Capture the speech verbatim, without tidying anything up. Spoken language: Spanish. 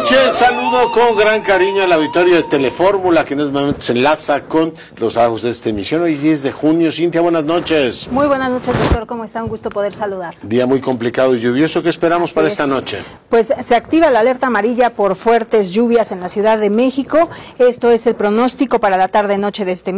noches, saludo con gran cariño al auditorio de Telefórmula, que en estos momentos se enlaza con los trabajos de esta emisión. Hoy es diez de junio. Cintia, buenas noches. Muy buenas noches, doctor. ¿Cómo está? Un gusto poder saludar. Día muy complicado y lluvioso. ¿Qué esperamos Así para es. esta noche? Pues se activa la alerta amarilla por fuertes lluvias en la Ciudad de México. Esto es el pronóstico para la tarde-noche de este